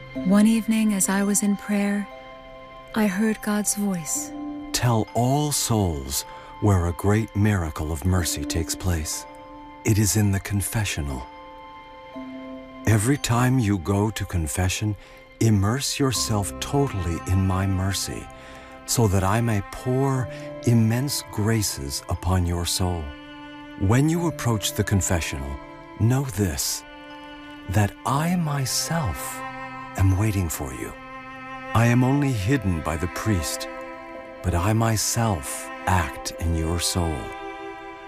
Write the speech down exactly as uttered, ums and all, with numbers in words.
One evening, as I was in prayer, I heard God's voice. Tell all souls where a great miracle of mercy takes place. It is in the confessional. Every time you go to confession, immerse yourself totally in my mercy, so that I may pour immense graces upon your soul. When you approach the confessional, know this, that I myself am waiting for you. I am only hidden by the priest, but I myself act in your soul.